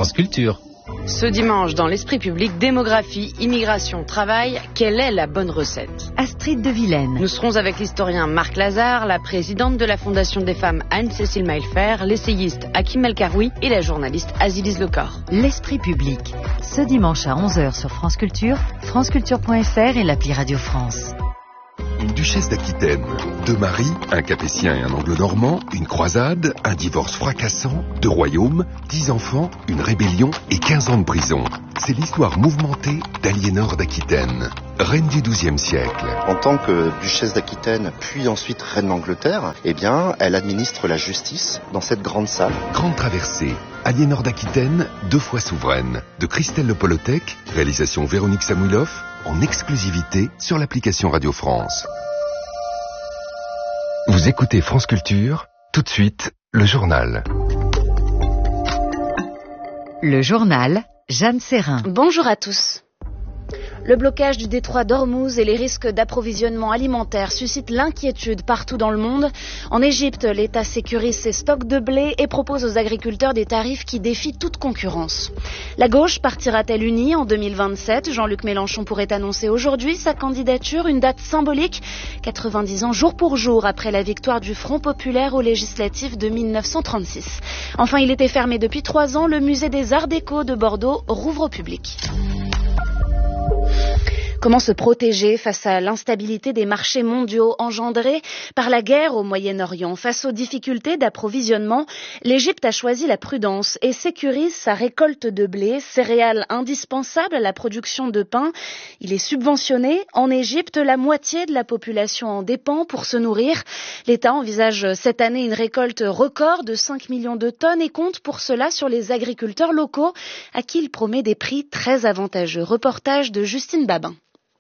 France Culture. Ce dimanche, dans l'esprit public, démographie, immigration, travail, quelle est la bonne recette? Astrid de Vilaine. Nous serons avec l'historien Marc Lazare, la présidente de la Fondation des femmes Anne-Cécile Maillefer, l'essayiste Hakim El-Karoui et la journaliste Azilise Lecor. L'esprit public, ce dimanche à 11h sur France Culture, franceculture.fr et l'appli Radio France. Une duchesse d'Aquitaine, deux maris, un capétien et un anglo-normand, une croisade, un divorce fracassant, 2 royaumes, 10 enfants, une rébellion et 15 ans de prison. C'est l'histoire mouvementée d'Aliénor d'Aquitaine, reine du XIIe siècle. En tant que duchesse d'Aquitaine, puis ensuite reine d'Angleterre, elle administre la justice dans cette grande salle. Grande traversée, Aliénor d'Aquitaine, 2 fois souveraine, de Christelle Le Polotec, réalisation Véronique Samouilov, en exclusivité sur l'application Radio France. Vous écoutez France Culture, tout de suite, le journal. Le journal, Jeanne Serrin. Bonjour à tous. Le blocage du détroit d'Ormuz et les risques d'approvisionnement alimentaire suscitent l'inquiétude partout dans le monde. En Égypte, l'État sécurise ses stocks de blé et propose aux agriculteurs des tarifs qui défient toute concurrence. La gauche partira-t-elle unie en 2027 ? Jean-Luc Mélenchon pourrait annoncer aujourd'hui sa candidature, une date symbolique, 90 ans jour pour jour après la victoire du Front populaire aux législatives de 1936. Enfin, il était fermé depuis 3 ans, le musée des Arts Déco de Bordeaux rouvre au public. Comment se protéger face à l'instabilité des marchés mondiaux engendrés par la guerre au Moyen-Orient? Face aux difficultés d'approvisionnement, l'Égypte a choisi la prudence et sécurise sa récolte de blé, céréale indispensable à la production de pain. Il est subventionné. En Égypte, la moitié de la population en dépend pour se nourrir. L'État envisage cette année une récolte record de 5 millions de tonnes et compte pour cela sur les agriculteurs locaux à qui il promet des prix très avantageux. Reportage de Justine Babin.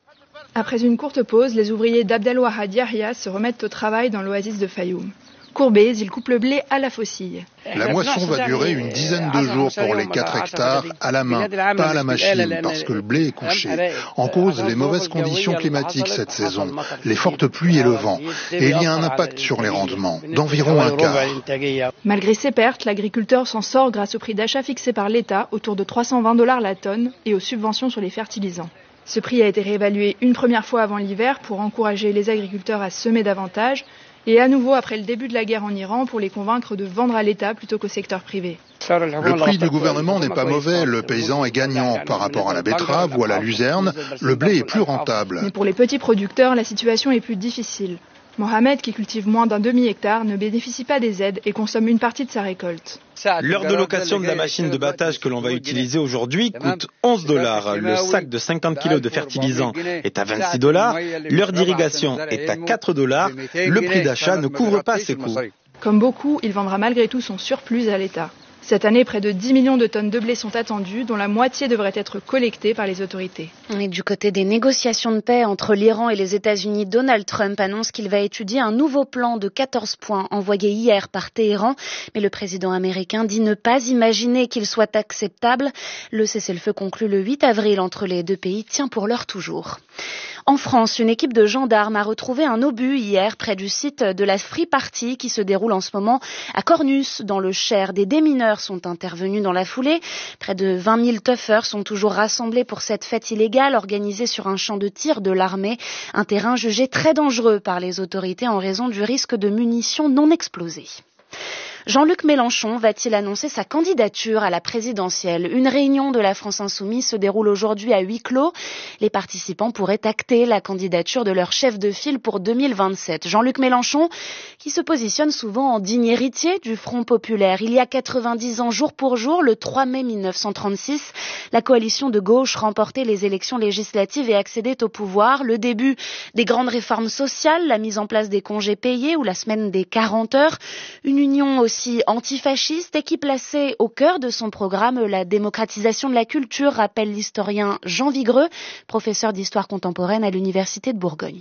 Après une courte pause, les ouvriers d'Abdelwahad Yahya se remettent au travail dans l'oasis de Fayoum. Courbés, ils coupent le blé à la faucille. La moisson va durer une dizaine de jours pour les 4 hectares à la main, pas à la machine, parce que le blé est couché. En cause, les mauvaises conditions climatiques cette saison, les fortes pluies et le vent. Et il y a un impact sur les rendements, d'environ un quart. Malgré ces pertes, l'agriculteur s'en sort grâce au prix d'achat fixé par l'État, autour de $320 la tonne, et aux subventions sur les fertilisants. Ce prix a été réévalué une première fois avant l'hiver pour encourager les agriculteurs à semer davantage et à nouveau après le début de la guerre en Iran pour les convaincre de vendre à l'État plutôt qu'au secteur privé. Le prix du gouvernement n'est pas mauvais, le paysan est gagnant par rapport à la betterave ou à la luzerne, le blé est plus rentable. Mais pour les petits producteurs, la situation est plus difficile. Mohamed, qui cultive moins d'un demi-hectare, ne bénéficie pas des aides et consomme une partie de sa récolte. L'heure de location de la machine de battage que l'on va utiliser aujourd'hui coûte $11. Le sac de 50 kg de fertilisant est à $26. L'heure d'irrigation est à $4. Le prix d'achat ne couvre pas ces coûts. Comme beaucoup, il vendra malgré tout son surplus à l'État. Cette année, près de 10 millions de tonnes de blé sont attendues, dont la moitié devrait être collectée par les autorités. Et du côté des négociations de paix entre l'Iran et les États-Unis, Donald Trump annonce qu'il va étudier un nouveau plan de 14 points envoyé hier par Téhéran. Mais le président américain dit ne pas imaginer qu'il soit acceptable. Le cessez-le-feu conclu le 8 avril entre les deux pays tient pour l'heure toujours. En France, une équipe de gendarmes a retrouvé un obus hier près du site de la Free Party qui se déroule en ce moment à Cornus, dans le Cher. Des démineurs sont intervenus dans la foulée. Près de 20 000 tuffers sont toujours rassemblés pour cette fête illégale organisée sur un champ de tir de l'armée, un terrain jugé très dangereux par les autorités en raison du risque de munitions non explosées. Jean-Luc Mélenchon va-t-il annoncer sa candidature à la présidentielle? Une réunion de la France Insoumise se déroule aujourd'hui à huis clos. Les participants pourraient acter la candidature de leur chef de file pour 2027. Jean-Luc Mélenchon, qui se positionne souvent en digne héritier du Front populaire. Il y a 90 ans, jour pour jour, le 3 mai 1936, la coalition de gauche remportait les élections législatives et accédait au pouvoir. Le début des grandes réformes sociales, la mise en place des congés payés ou la semaine des 40 heures. Une union aussi antifasciste et qui plaçait au cœur de son programme la démocratisation de la culture, rappelle l'historien Jean Vigreux, professeur d'histoire contemporaine à l'Université de Bourgogne.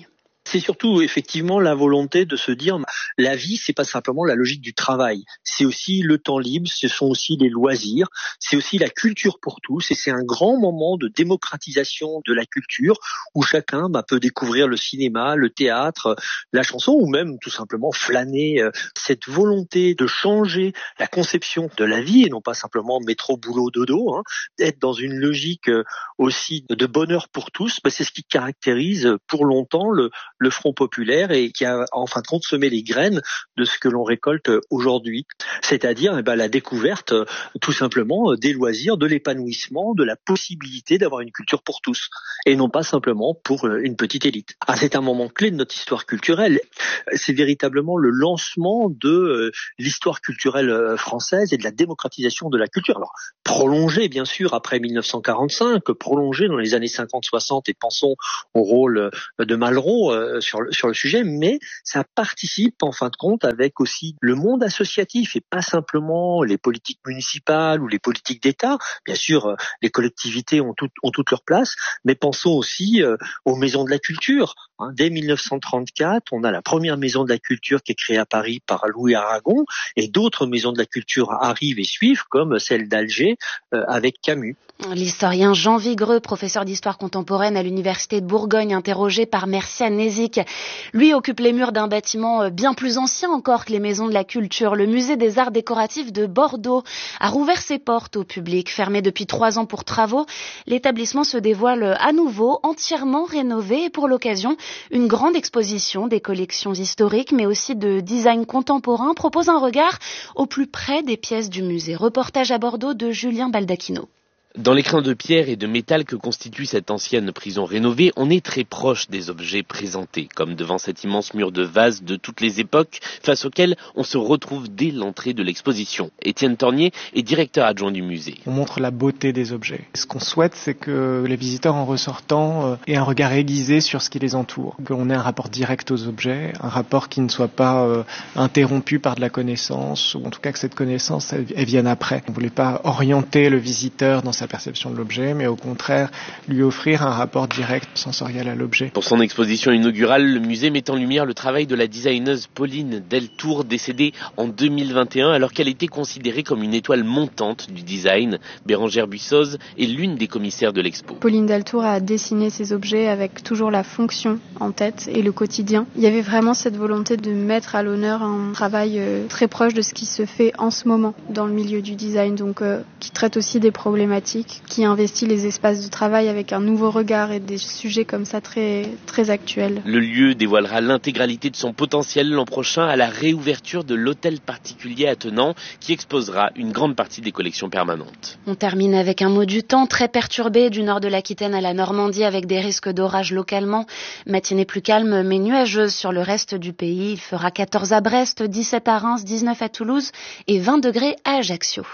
C'est surtout effectivement la volonté de se dire la vie, c'est pas simplement la logique du travail, c'est aussi le temps libre, ce sont aussi les loisirs, c'est aussi la culture pour tous et c'est un grand moment de démocratisation de la culture où chacun peut découvrir le cinéma, le théâtre, la chanson ou même tout simplement flâner. Cette volonté de changer la conception de la vie et non pas simplement métro, boulot, dodo, d'être dans une logique aussi de bonheur pour tous, c'est ce qui caractérise pour longtemps le Front populaire et qui a en fin de compte semé les graines de ce que l'on récolte aujourd'hui, c'est-à-dire la découverte tout simplement des loisirs, de l'épanouissement, de la possibilité d'avoir une culture pour tous et non pas simplement pour une petite élite. C'est un moment clé de notre histoire culturelle, c'est véritablement le lancement de l'histoire culturelle française et de la démocratisation de la culture. Alors prolongé bien sûr après 1945, prolongé dans les années 50-60 et pensons au rôle de Malraux sur le sujet, mais ça participe en fin de compte avec aussi le monde associatif et pas simplement les politiques municipales ou les politiques d'État. Bien sûr, les collectivités ont toute leur place, mais pensons aussi aux maisons de la culture. Dès 1934, on a la première maison de la culture qui est créée à Paris par Louis Aragon et d'autres maisons de la culture arrivent et suivent comme celle d'Alger avec Camus. L'historien Jean Vigreux, professeur d'histoire contemporaine à l'université de Bourgogne, interrogé par Mercia Nezik. Lui occupe les murs d'un bâtiment bien plus ancien encore que les maisons de la culture. Le musée des arts décoratifs de Bordeaux a rouvert ses portes au public. Fermé depuis 3 ans pour travaux, l'établissement se dévoile à nouveau, entièrement rénové et pour l'occasion, une grande exposition des collections historiques mais aussi de design contemporain propose un regard au plus près des pièces du musée. Reportage à Bordeaux de Julien Baldacchino. Dans l'écrin de pierre et de métal que constitue cette ancienne prison rénovée, on est très proche des objets présentés, comme devant cet immense mur de vases de toutes les époques, face auquel on se retrouve dès l'entrée de l'exposition. Étienne Tornier est directeur adjoint du musée. On montre la beauté des objets. Ce qu'on souhaite, c'est que les visiteurs en ressortant aient un regard aiguisé sur ce qui les entoure, qu'on ait un rapport direct aux objets, un rapport qui ne soit pas interrompu par de la connaissance, ou en tout cas que cette connaissance, elle vienne après. On ne voulait pas orienter le visiteur dans sa perception de l'objet, mais au contraire lui offrir un rapport direct sensoriel à l'objet. Pour son exposition inaugurale, le musée met en lumière le travail de la designeuse Pauline Deltour, décédée en 2021 alors qu'elle était considérée comme une étoile montante du design. Bérangère Buissoz est l'une des commissaires de l'expo. Pauline Deltour a dessiné ces objets avec toujours la fonction en tête et le quotidien. Il y avait vraiment cette volonté de mettre à l'honneur un travail très proche de ce qui se fait en ce moment dans le milieu du design, donc qui traite aussi des problématiques, qui investit les espaces de travail avec un nouveau regard et des sujets comme ça très, très actuels. Le lieu dévoilera l'intégralité de son potentiel l'an prochain à la réouverture de l'hôtel particulier attenant qui exposera une grande partie des collections permanentes. On termine avec un mot du temps très perturbé du nord de l'Aquitaine à la Normandie avec des risques d'orage localement. Matinée plus calme mais nuageuse sur le reste du pays. Il fera 14 à Brest, 17 à Reims, 19 à Toulouse et 20 degrés à Ajaccio.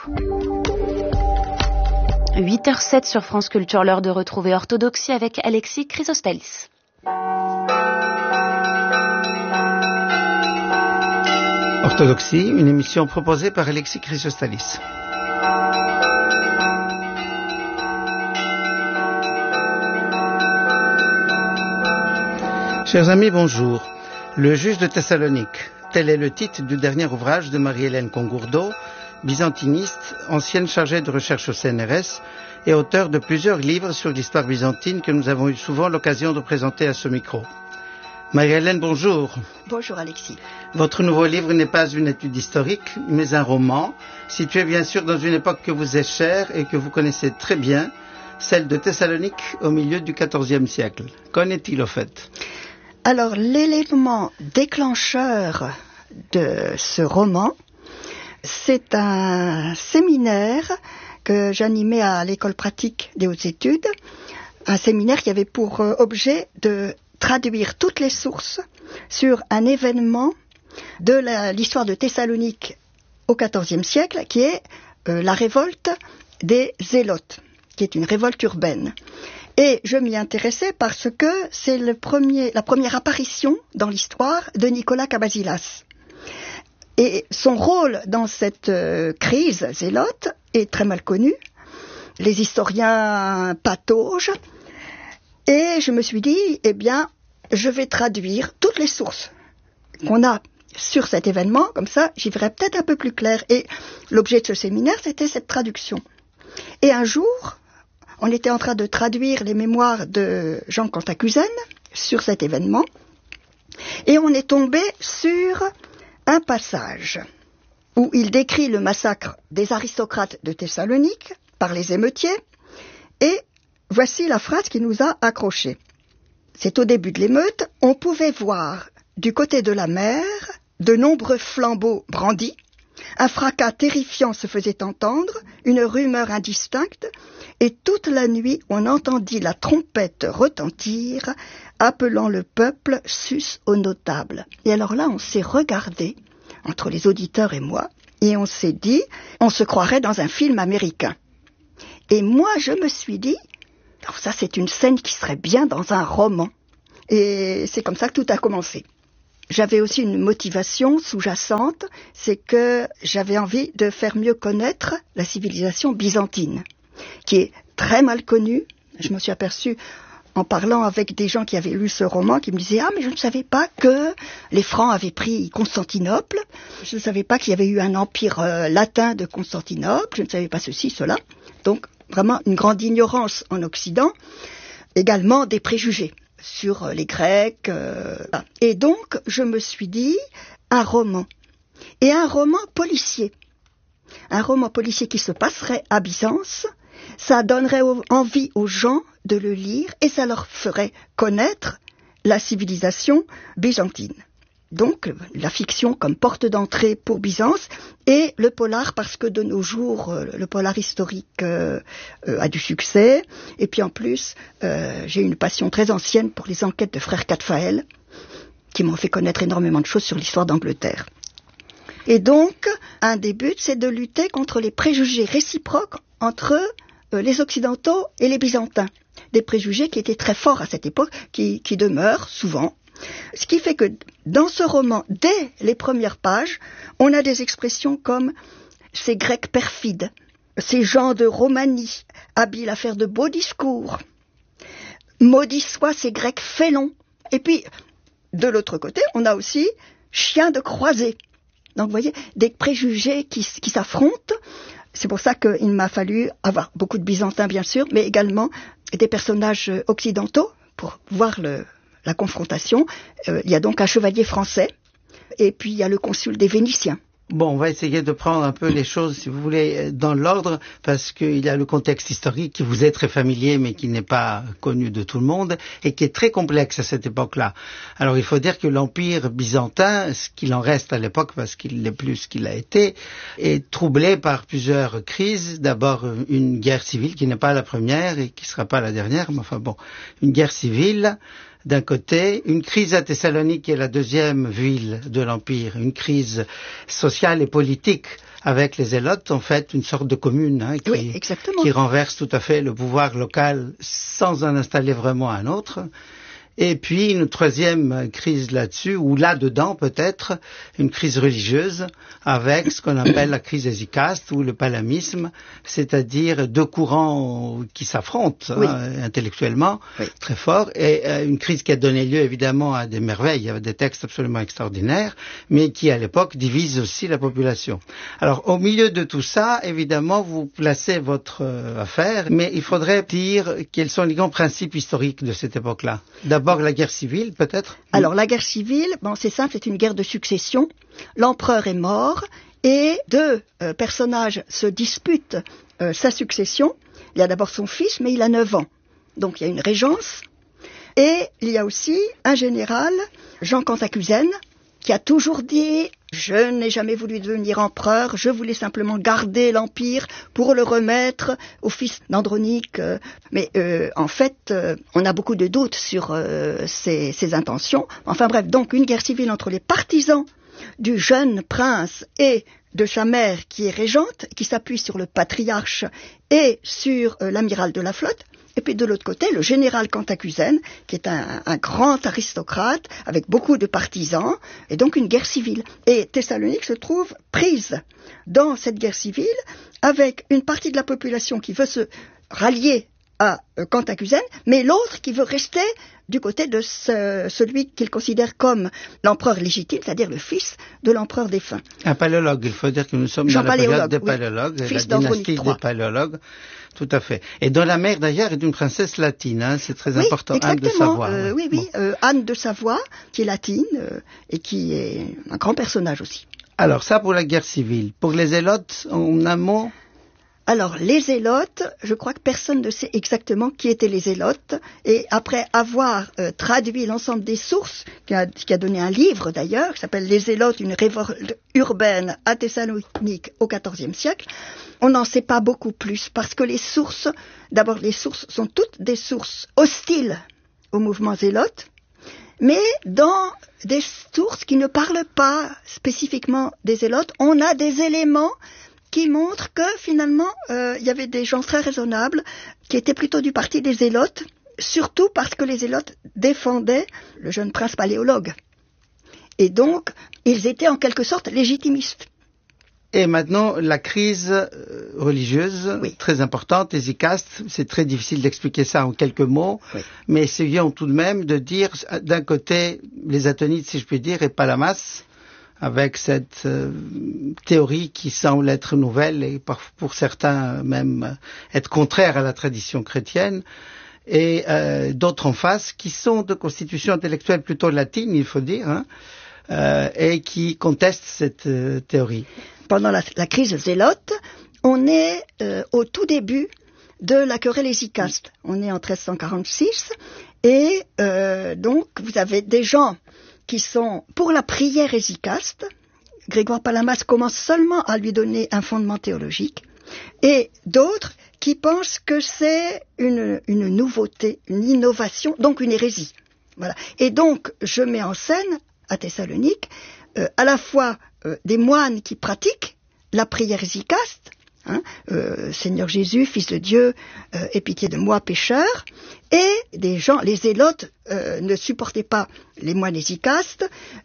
8h07 sur France Culture, l'heure de retrouver Orthodoxie avec Alexis Chrysostalis. Orthodoxie, une émission proposée par Alexis Chrysostalis. Chers amis, bonjour. Le juge de Thessalonique, tel est le titre du dernier ouvrage de Marie-Hélène Congourdeau, byzantiniste, ancienne chargée de recherche au CNRS et auteure de plusieurs livres sur l'histoire byzantine que nous avons eu souvent l'occasion de présenter à ce micro. Marie-Hélène, bonjour. Bonjour Alexis. Votre nouveau livre n'est pas une étude historique, mais un roman, situé bien sûr dans une époque que vous est chère et que vous connaissez très bien, celle de Thessalonique au milieu du XIVe siècle. Qu'en est-il au fait ? Alors, l'élément déclencheur de ce roman, c'est un séminaire que j'animais à l'école pratique des hautes études, un séminaire qui avait pour objet de traduire toutes les sources sur un événement de l'histoire de Thessalonique au XIVe siècle, qui est la révolte des Zélotes, qui est une révolte urbaine. Et je m'y intéressais parce que c'est la première apparition dans l'histoire de Nicolas Cabasilas. Et son rôle dans cette crise zélote est très mal connu. Les historiens pataugent. Et je me suis dit, eh bien, je vais traduire toutes les sources qu'on a sur cet événement, comme ça j'y verrai peut-être un peu plus clair. Et l'objet de ce séminaire, c'était cette traduction. Et un jour, on était en train de traduire les mémoires de Jean Cantacuzène sur cet événement, et on est tombé sur un passage où il décrit le massacre des aristocrates de Thessalonique par les émeutiers, et voici la phrase qui nous a accrochés. C'est au début de l'émeute, on pouvait voir du côté de la mer de nombreux flambeaux brandis, un fracas terrifiant se faisait entendre, une rumeur indistincte, et toute la nuit on entendit la trompette retentir, appelant le peuple sus aux notables. Et alors là, on s'est regardé, entre les auditeurs et moi, et on s'est dit, on se croirait dans un film américain. Et moi, je me suis dit, alors ça c'est une scène qui serait bien dans un roman. Et c'est comme ça que tout a commencé. J'avais aussi une motivation sous-jacente, c'est que j'avais envie de faire mieux connaître la civilisation byzantine, qui est très mal connue. Je me suis aperçue en parlant avec des gens qui avaient lu ce roman, qui me disaient « Ah, mais je ne savais pas que les Francs avaient pris Constantinople, je ne savais pas qu'il y avait eu un empire latin de Constantinople, je ne savais pas ceci, cela. » Donc, vraiment une grande ignorance en Occident, également des préjugés sur les Grecs. Et donc, je me suis dit, un roman. Et un roman policier. Un roman policier qui se passerait à Byzance, ça donnerait envie aux gens de le lire et ça leur ferait connaître la civilisation byzantine. Donc, la fiction comme porte d'entrée pour Byzance et le polar parce que de nos jours, le polar historique a du succès. Et puis en plus, j'ai une passion très ancienne pour les enquêtes de frère Cadfael qui m'ont fait connaître énormément de choses sur l'histoire d'Angleterre. Et donc, un des buts, c'est de lutter contre les préjugés réciproques entre les Occidentaux et les Byzantins. Des préjugés qui étaient très forts à cette époque, qui demeurent souvent. Ce qui fait que dans ce roman, dès les premières pages, on a des expressions comme ces Grecs perfides, ces gens de Romanie, habiles à faire de beaux discours, maudits soient ces Grecs félons. Et puis, de l'autre côté, on a aussi chiens de croisée. Donc, vous voyez, des préjugés qui s'affrontent. C'est pour ça qu'il m'a fallu avoir beaucoup de Byzantins, bien sûr, mais également des personnages occidentaux pour voir la confrontation. Il y a donc un chevalier français, et puis il y a le consul des Vénitiens. Bon, on va essayer de prendre un peu les choses, si vous voulez, dans l'ordre, parce qu'il y a le contexte historique qui vous est très familier, mais qui n'est pas connu de tout le monde, et qui est très complexe à cette époque-là. Alors, il faut dire que l'Empire byzantin, ce qu'il en reste à l'époque, parce qu'il n'est plus ce qu'il a été, est troublé par plusieurs crises. D'abord, une guerre civile qui n'est pas la première et qui ne sera pas la dernière, mais enfin bon, une guerre civile. D'un côté, une crise à Thessalonique, qui est la deuxième ville de l'Empire, une crise sociale et politique avec les Zélotes, en fait, une sorte de commune qui renverse tout à fait le pouvoir local sans en installer vraiment un autre. Et puis une troisième crise là-dessus, ou là-dedans peut-être, une crise religieuse, avec ce qu'on appelle la crise hésicaste ou le palamisme, c'est-à-dire deux courants qui s'affrontent intellectuellement, très fort, et une crise qui a donné lieu évidemment à des merveilles, il y avait des textes absolument extraordinaires, mais qui à l'époque divise aussi la population. Alors au milieu de tout ça, évidemment, vous placez votre affaire, mais il faudrait dire quels sont les grands principes historiques de cette époque-là. D'abord, la guerre civile, peut-être? Alors, la guerre civile, c'est simple, c'est une guerre de succession. L'empereur est mort et deux personnages se disputent sa succession. Il y a d'abord son fils, mais il a 9 ans. Donc, il y a une régence. Et il y a aussi un général, Jean Cantacuzène, qui a toujours dit « Je n'ai jamais voulu devenir empereur, je voulais simplement garder l'empire pour le remettre au fils d'Andronique. » Mais en fait, on a beaucoup de doutes sur ses intentions. Enfin bref, donc une guerre civile entre les partisans du jeune prince et de sa mère qui est régente, qui s'appuie sur le patriarche et sur l'amiral de la flotte. Et puis de l'autre côté, le général Cantacuzène, qui est un grand aristocrate, avec beaucoup de partisans, et donc une guerre civile. Et Thessalonique se trouve prise dans cette guerre civile, avec une partie de la population qui veut se rallier à Cantacuzène, mais l'autre qui veut rester du côté de celui qu'il considère comme l'empereur légitime, c'est-à-dire le fils de l'empereur défunt. Un paléologue, il faut dire que nous sommes dans la période des paléologues, fils la dynastie des paléologues. Tout à fait. Et dont la mère d'ailleurs est d'une princesse latine, hein, c'est très important, Anne de Savoie. Anne de Savoie, qui est latine et qui est un grand personnage aussi. Alors ça pour la guerre civile. Pour les Zélotes, en un mot? Alors, les Zélotes, je crois que personne ne sait exactement qui étaient les Zélotes. Et après avoir traduit l'ensemble des sources, qui a donné un livre d'ailleurs, qui s'appelle « Les Zélotes, une révolte urbaine à Thessalonique au XIVe siècle », on n'en sait pas beaucoup plus, parce que les sources sont toutes des sources hostiles au mouvement zélote, mais dans des sources qui ne parlent pas spécifiquement des Zélotes, on a des éléments qui montre que finalement, il y avait des gens très raisonnables qui étaient plutôt du parti des Zélotes, surtout parce que les Zélotes défendaient le jeune prince paléologue. Et donc, ils étaient en quelque sorte légitimistes. Et maintenant, la crise religieuse, très importante, hésicaste, c'est très difficile d'expliquer ça en quelques mots, mais essayons tout de même de dire, d'un côté, les Atonides, si je puis dire, et Palamas, avec cette théorie qui semble être nouvelle et pour certains même être contraire à la tradition chrétienne, et d'autres en face qui sont de constitution intellectuelle plutôt latine, il faut dire, et qui contestent cette théorie. Pendant la crise zélote, on est au tout début de la querelle hésicaste. On est en 1346 et donc vous avez des gens qui sont pour la prière hésicaste. Grégoire Palamas commence seulement à lui donner un fondement théologique, et d'autres qui pensent que c'est une nouveauté, une innovation, donc une hérésie. Voilà. Et donc, je mets en scène, à Thessalonique, à la fois des moines qui pratiquent la prière hésicaste, Seigneur Jésus, Fils de Dieu, aie pitié de moi, pécheur, et des gens, les zélotes ne supportaient pas les moines hésicastes.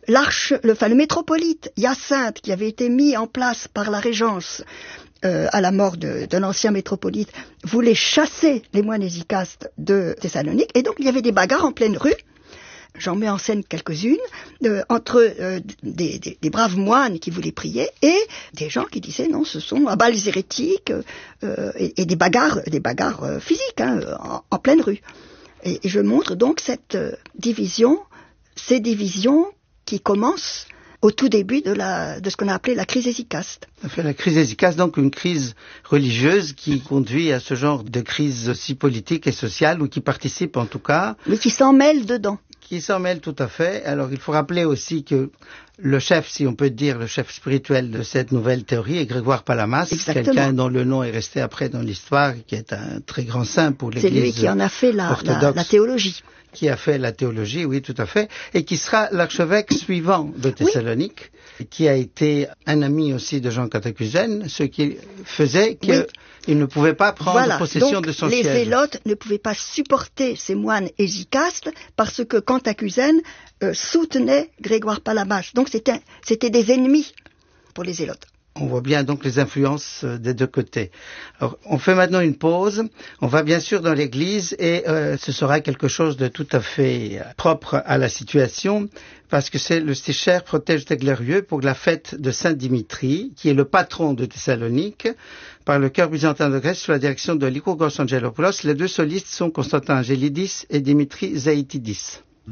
Le métropolite Hyacinthe, qui avait été mis en place par la Régence à la mort d'un ancien métropolite, voulait chasser les moines hésicastes de Thessalonique, et donc il y avait des bagarres en pleine rue. J'en mets en scène quelques-unes, entre des braves moines qui voulaient prier et des gens qui disaient non, ce sont à bas les hérétiques, et des bagarres physiques en pleine rue. Et je montre donc ces divisions qui commencent au tout début de ce qu'on a appelé la crise hésicaste. La crise hésicaste, donc une crise religieuse qui conduit à ce genre de crise aussi politique et sociale, ou qui participe en tout cas. Mais qui s'en mêle dedans. Qui s'en mêle tout à fait. Alors il faut rappeler aussi que le chef, si on peut dire, le chef spirituel de cette nouvelle théorie est Grégoire Palamas, quelqu'un dont le nom est resté après dans l'histoire, qui est un très grand saint pour l'Église orthodoxe. C'est lui qui en a fait la théologie. Qui a fait la théologie, oui, tout à fait, et qui sera l'archevêque suivant de Thessalonique, qui a été un ami aussi de Jean Cantacuzène, ce qui faisait qu'il ne pouvait pas prendre possession de son siège. Les zélotes ne pouvaient pas supporter ces moines hésicastes parce que Cantacuzène soutenait Grégoire Palamas. Donc c'était des ennemis pour les zélotes. On voit bien donc les influences des deux côtés. Alors, on fait maintenant une pause. On va bien sûr dans l'église et ce sera quelque chose de tout à fait propre à la situation, parce que c'est le Sticher protège des glorieux pour la fête de Saint Dimitri, qui est le patron de Thessalonique, par le chœur byzantin de Grèce sous la direction de Lykourgos Angelopoulos. Les deux solistes sont Constantin Angelidis et Dimitri Zaïtidis.